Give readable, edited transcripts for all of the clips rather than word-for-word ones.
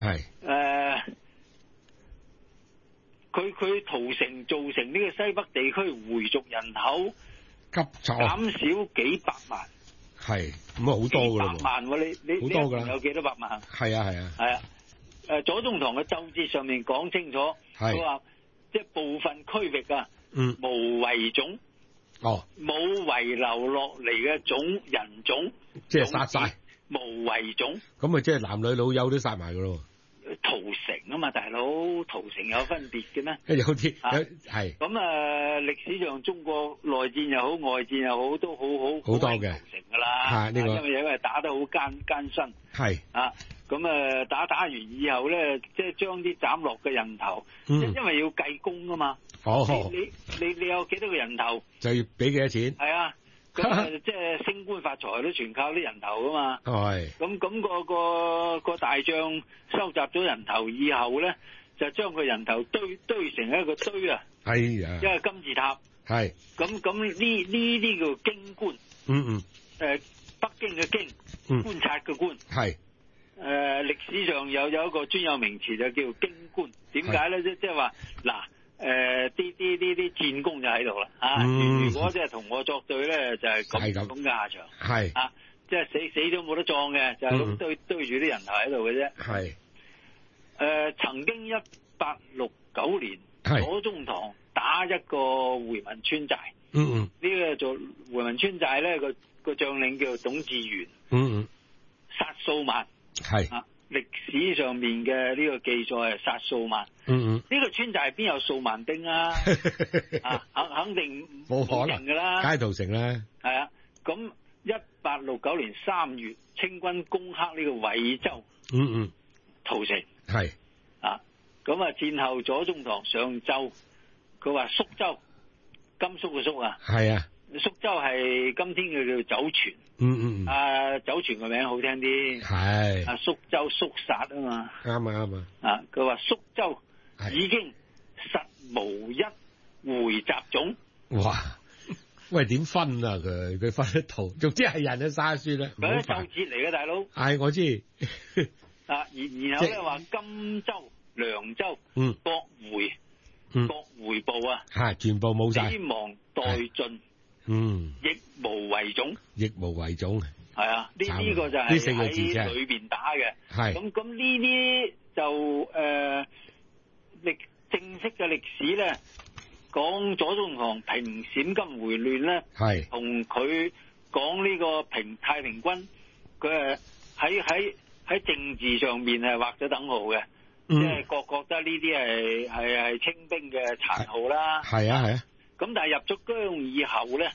係佢屠城造成呢個西北地區回族人口急挫， 減少幾百萬， 係咁啊，好多噶啦， 幾百萬喎，你好多噶啦， 有幾多百萬？ 係啊， 左宗棠嘅奏節上面講清楚，佢話即係部分區域啊，無遺種，冇遺留落嚟嘅人種， 即係殺晒， 無遺種， 咁啊，即係男女老幼都殺埋噶咯。 屠城啊嘛，大佬，屠城有分別嘅咩？ 有啲係咁歷史上中國內戰又好，外戰又好，都好多嘅屠城噶啦，因為打得好艱辛，係咁打完以後咧，即係將啲斬落嘅人頭，因為要計功啊嘛。你有幾多個人頭就要俾幾多錢？ 係啊。咁即係升官發財都全靠啲人頭噶嘛。係。咁個大將收集咗人頭以後咧，就將個人頭堆成一個堆啊。係啊。一個金字塔。係。咁呢啲叫京官。北京嘅京，觀察嘅觀。係。歷史上有一個專有名詞就叫京官。點解咧？即係話嗱。啲戰功就喺度啦，如果即係同我作對咧，就係咁嘅下場，係即係死都冇得葬嘅，就係咁堆住啲人頭喺度嘅啫。係曾經1869年，左宗棠打一個回民村寨，呢個做回民村寨咧，個將領叫董志源，殺數萬，係歷史上面嘅呢個記載係殺數萬，呢個村寨邊有數萬兵啊？肯定冇可能噶啦， 街屠城啦。係啊， 咁1869年3月，清軍攻克呢個惠州，屠城係咁啊，戰後左宗棠上奏，佢話肅州，甘肅嘅肅啊，係啊，肅州係今天嘅叫酒泉。酒泉個名好聽啲，係肅州肅殺啊嘛，啱啊，佢話肅州已經實無一回雜種，哇，喂，點分啊？佢分得圖，總之係人嘅沙書啦，佢係奏節嚟嘅，大佬，係我知，然後咧話甘州、涼州各回部啊，係全部冇晒，死亡殆盡。亦無遺種，係啊，呢個就係喺裏邊打嘅，係咁呢啲就正式嘅歷史咧，講左宗棠平陝甘回亂咧，係同佢講呢個太平軍，佢喺政治上面係畫咗等號嘅，即係覺得呢啲係清兵嘅殘酷啦，係啊。咁但係入咗疆以後咧，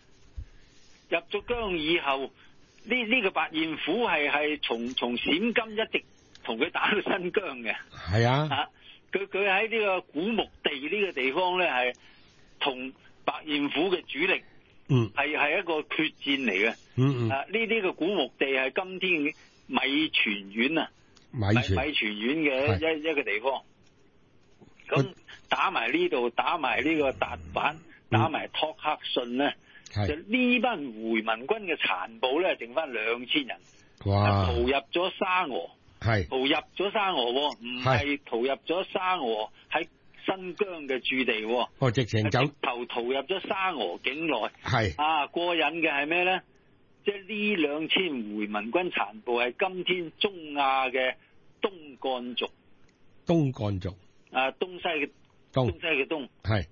呢個白燕虎係從陝甘一直同佢打到新疆嘅，係啊，佢喺呢個古牧地呢個地方咧係同白燕虎嘅主力，係一個決戰嚟嘅，呢啲嘅古牧地係今天米泉縣啊，米泉縣嘅一個地方。咁打埋呢度，打埋呢個達坂，打埋托克遜咧，就呢班回民軍嘅殘部咧，剩翻2000人，哇！逃入咗沙俄，係逃入咗沙俄，唔係逃入咗沙俄喺新疆嘅駐地，直情走逃入咗沙俄境內，係過癮嘅係咩咧？即係呢2000回民軍殘部係今天中亞嘅東幹族，東西嘅東係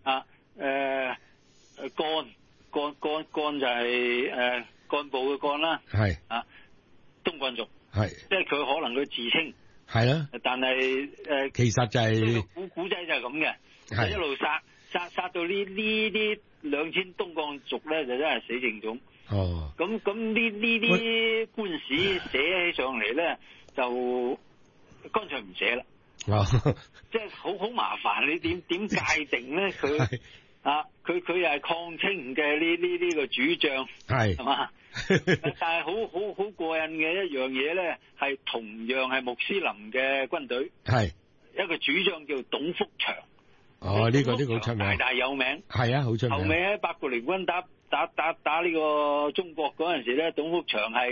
幹就係幹部嘅幹啦，係東幹族係，即係佢可能佢自稱係啦，但係其實就係古仔就係咁嘅，一路殺到呢啲2000東幹族咧，就真係死剩種。哦，咁呢啲官史寫起上嚟咧，就乾脆唔寫啦。即係好麻煩，你點界定咧？佢又係抗清嘅呢個主將，係嘛？但係好過癮嘅一樣嘢咧，係同樣係穆斯林嘅軍隊，係一個主將叫董福祥。哦，呢個好出名，大有名，係啊，好出名。後尾喺八國聯軍打呢個中國嗰陣時咧，董福祥係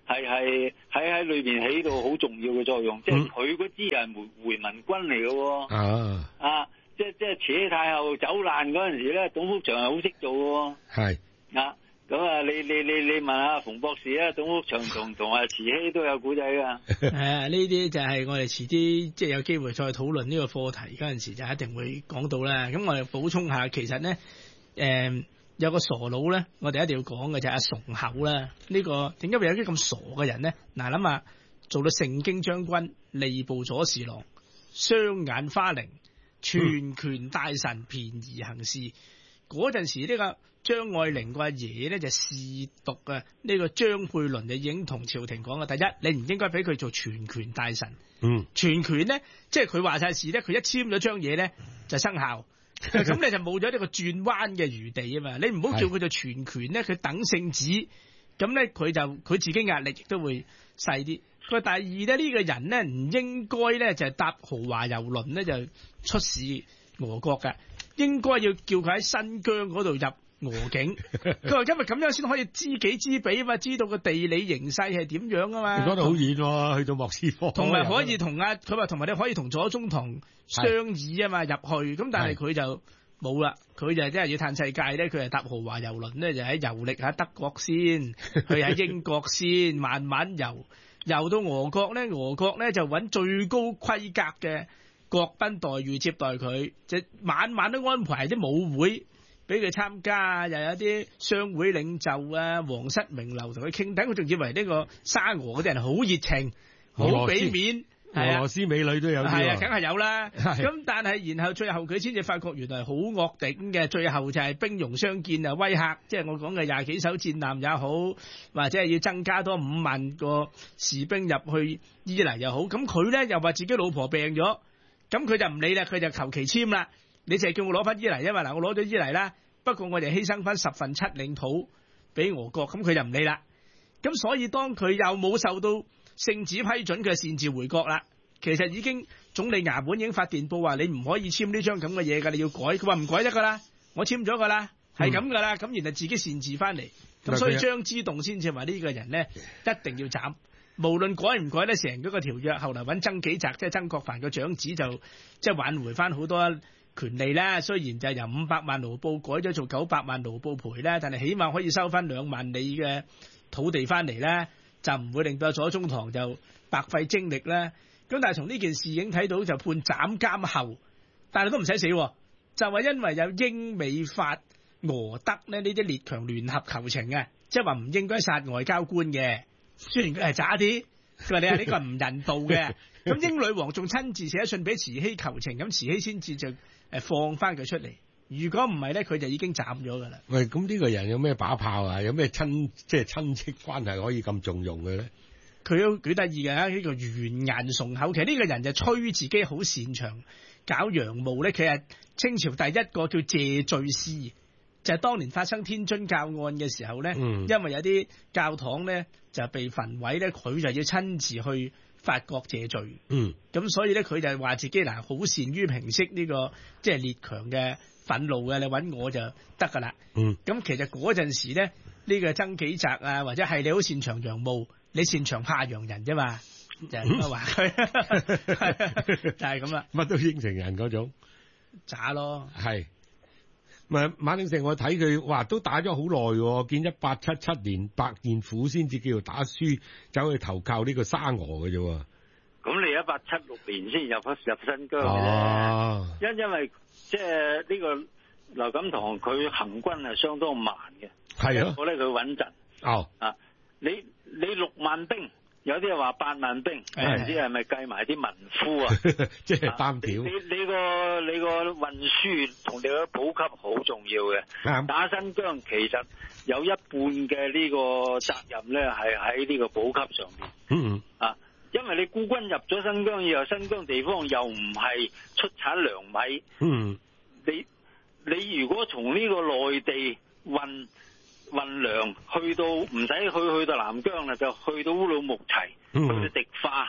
喺裏邊起到好重要嘅作用，即係佢嗰支係回民軍嚟嘅。即係慈禧太后走難嗰陣時咧，董福祥係好識做嘅。 係咁啊，你問下馮博士啊，董福祥同慈禧都有古仔噶。 呢啲就係我哋遲啲即係有機會再討論呢個課題嗰陣時就一定會講到啦。咁我哋補充下，其實咧有個傻佬咧，我哋一定要講嘅就係阿崇厚啦。呢個點解會有啲咁傻嘅人咧？嗱，諗下做到盛京將軍、吏部左侍郎、雙眼花翎、全權大臣、便宜行事。嗰陣時呢個張愛玲個阿爺咧就試讀啊，呢個張佩綸就已經同朝廷講嘅。第一，你唔應該俾佢做全權大臣。全權咧，即係佢話晒事咧，佢一簽咗張嘢咧就生效。咁你就冇咗呢個轉彎嘅餘地啊嘛！你唔好叫佢做全權咧，佢等聖旨，咁咧佢自己壓力亦都會細啲。佢第二咧，呢個人咧唔應該咧就係搭豪華遊輪咧就出使俄國嘅，應該要叫佢喺新疆嗰度入俄境。佢話因為咁樣先可以知己知彼啊嘛，知道個地理形勢係點樣啊嘛。 嗰度好遠喎，去到莫斯科。同埋可以同佢話同埋你可以同左宗棠商議啊嘛，入去。咁但係佢就冇啦，佢就真係要嘆世界咧。佢係搭豪華遊輪咧，就喺遊歷下德國先，去喺英國先，慢慢遊到俄國咧。俄國咧就揾最高規格嘅國賓待遇接待佢，就晚晚都安排啲舞會俾佢參加，又有啲商會領袖啊、皇室名流同佢傾，等佢仲以為呢個沙俄嗰啲人好熱情、好俾面。 俄羅斯美女都有啲， 係啊，梗係有啦。咁但係然後最後佢先至發覺原來好惡頂嘅，最後就係兵戎相見啊，威嚇，即係我講嘅20幾艘戰艦也好，或者係要增加多5萬個士兵入去伊犁又好。咁佢咧又話自己老婆病咗，咁佢就唔理啦，佢就求其簽啦。你淨係叫我攞翻伊犁，因為嗱我攞咗伊犁啦，不過我哋犧牲翻7/7領土俾俄國，咁佢就唔理啦。咁所以當佢又冇受到聖旨批准，佢擅自回國啦。其實已經總理衙門已經發電報話你唔可以簽呢張咁嘅嘢㗎，你要改。佢話唔改得㗎啦，我簽咗㗎啦，係咁㗎啦。咁然後自己擅自翻嚟，咁所以張之洞先至話呢個人咧一定要斬。無論改唔改咧，成嗰個條約後來揾曾紀澤，即係曾國藩個長子就即係挽回翻好多權利啦。雖然就由500萬盧布改咗做900萬盧布賠啦，但係起碼可以收翻2萬里嘅土地翻嚟啦，就唔會令到左宗棠就白費精力啦。咁但係從呢件事已經睇到就判斬監候，但係都唔使死，就話因為有英美法俄德咧呢啲列強聯合求情啊，即係話唔應該殺外交官嘅。雖然佢係渣啲，佢話你係呢個唔人道嘅。咁英女王仲親自寫信俾慈禧求情，咁慈禧先至就放翻佢出嚟。如果唔係咧，佢就已經斬咗噶啦。 喂，咁呢個人有咩把炮啊？有咩親戚關係可以咁重用嘅咧？ 佢都幾得意嘅，呢個完顏崇厚。其實呢個人就吹自己好擅長搞洋務咧。佢係清朝第一個叫謝罪師，就係當年發生天津教案嘅時候咧，因為有啲教堂咧就被焚毀咧，佢就要親自去法國謝罪。咁所以咧佢就話自己嗱好善於平息呢個即係列強嘅憤怒嘅，你揾我就得噶啦。咁其實嗰陣時咧，呢個曾紀澤啊，或者係你好擅長洋務，你擅長怕洋人啫嘛，就係咁樣話佢，就係咁啦。 乜都應承人嗰種渣咯。 係，咪馬鼎盛我睇佢話都打咗好耐喎，見1877年白燕府先至叫做打輸，走去投靠呢個沙俄嘅啫喎。 咁你1876年先入新疆嘅，因為即係呢個劉錦棠佢行軍係相當慢嘅， 係啊， 我咧佢穩陣。你6萬兵，有啲人話8萬兵，唔知係咪計埋啲民夫啊？ 即係擔條。 你個運輸同你個補給好重要嘅。打新疆其實有一半嘅呢個責任咧係喺呢個補給上面。因為你孤軍入咗新疆以後，新疆地方又唔係出產糧米。你如果從呢個內地運糧去到唔使去到南疆啦，就去到烏魯木齊，去到迪化，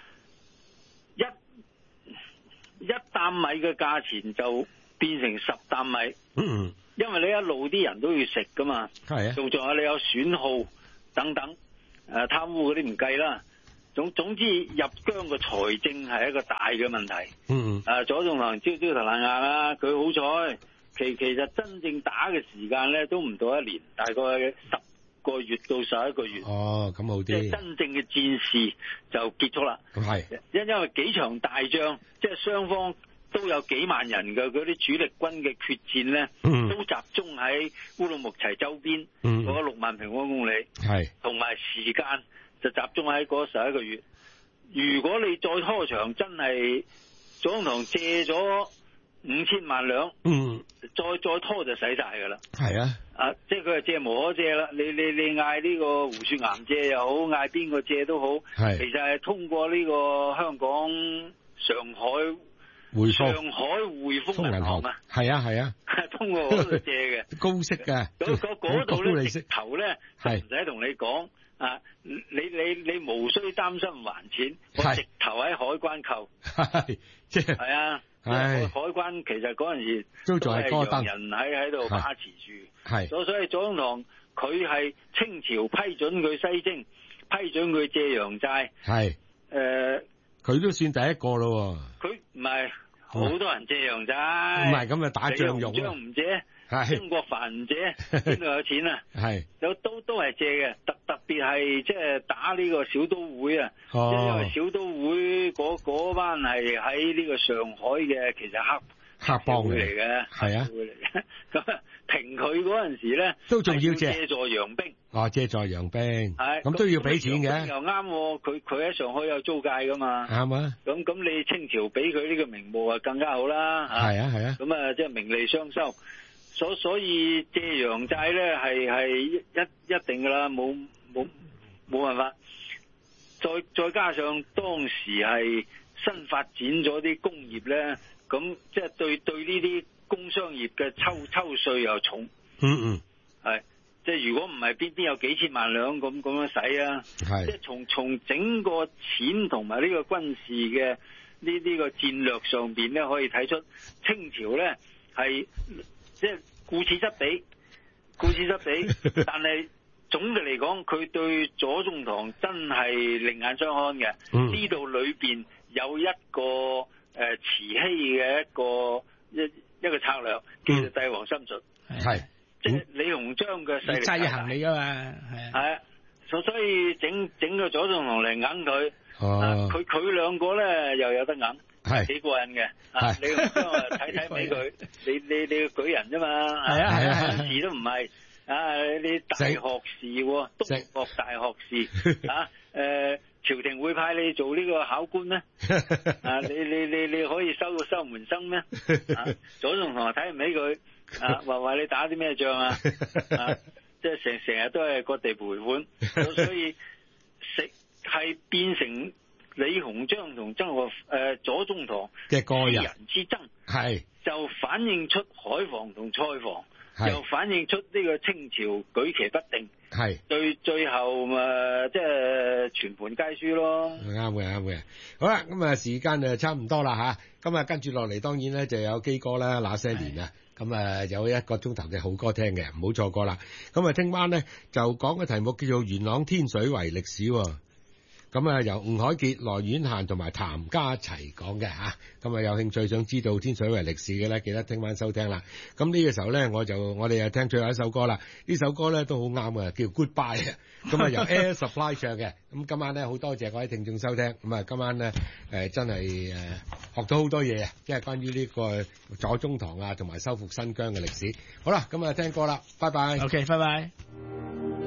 一擔米嘅價錢就變成10擔米。因為你一路啲人都要食噶嘛，仲有你有損耗等等， 貪污嗰啲唔計啦。總之入疆嘅財政係一個大嘅問題。左宗棠焦頭爛額啦，佢好彩，其實真正打嘅時間咧都唔到1年，大概10個月到11個月。 哦，咁好啲。 即係真正嘅戰事就結束啦。 係， 因為幾場大仗，即係雙方都有幾萬人嘅嗰啲主力軍嘅決戰咧，都集中喺烏魯木齊周邊嗰6萬平方公里。 係， 同埋時間就集中喺嗰11個月。如果你再拖長，真係左宗棠借咗5000萬兩，再拖就使晒㗎啦。係啊，即係佢係借無可借啦。你嗌呢個胡雪岩借又好，嗌邊個借都好，其實係通過呢個香港上海匯豐銀行啊，係啊，通過嗰度借嘅， 高息嘅， 嗰度咧直頭咧就唔使同你講啊，你無需擔心還錢，我直頭喺海關扣，係啊。海關其實嗰陣時都係洋人喺度把持住，所以左宗棠佢係清朝批准佢西征，批准佢借洋債， 佢都算第一個咯。佢唔係好多人借洋債， 唔係咁啊打仗用， 張唔借，曾國藩唔借，邊度有錢啊？都係借嘅，特別係即係打呢個小都會啊，因為小都會嗰班係喺呢個上海嘅，其實黑幫嚟嘅，係啊，咁平佢嗰陣時咧，都仲要借助洋兵， 借助洋兵，咁都要俾錢嘅， 又啱，佢喺上海有租界噶嘛，啱啊，咁你清朝俾佢呢個名目啊更加好啦，係啊，咁啊即係名利雙收。所以借洋債咧係一定噶啦，冇辦法。再加上當時係新發展咗啲工業咧，咁即係對呢啲工商業嘅抽稅又重。係即係如果唔係邊有幾千萬兩咁樣使啊？即係從整個錢同埋呢個軍事嘅呢個戰略上邊咧，可以睇出清朝咧係。即係顧此則彼，但係總嘅嚟講，佢對左宗棠真係另眼相看嘅。呢度裏邊有一個慈禧嘅一個策略，叫做帝王心術。係即係李鴻章嘅勢力制衡你噶嘛？係啊，所以整個左宗棠嚟揞佢，佢兩個咧又有得揞。係幾過癮嘅，你咁將我睇俾佢，你個舉人啫嘛，係啊，事都唔係，你大學士，東國大學士，朝廷會派你做呢個考官咩？你可以收門生咩？左宗棠睇唔起佢，話你打啲咩仗啊？即係成日都係割地賠款，所以係變成。李鴻章同左宗棠嘅個人之爭，係就反映出海防同菜防，又反映出呢個清朝舉棋不定，係對最後即係全盤皆輸咯。啱嘅。好啦，咁啊時間就差唔多啦吓，咁啊跟住落嚟當然咧就有基哥啦，那些年啊，咁啊有1個鐘頭嘅好歌聽嘅，唔好錯過啦。咁啊聽晚咧就講嘅題目叫做元朗天水圍歷史。咁啊，由吳凱傑、羅婉嫻同埋譚家齊講嘅吓，咁啊有興趣想知道天水圍歷史嘅咧，記得聽晚收聽啦。咁呢個時候咧，我哋又聽最後一首歌啦。呢首歌咧都好啱嘅，叫 Goodbye。咁啊由 Air Supply 唱嘅。咁今晚咧好多謝各位聽眾收聽。咁啊今晚咧真係學到好多嘢啊，即係關於呢個左宗棠啊，同埋收復新疆嘅歷史。好啦，咁啊聽歌啦，拜拜。OK， 拜拜。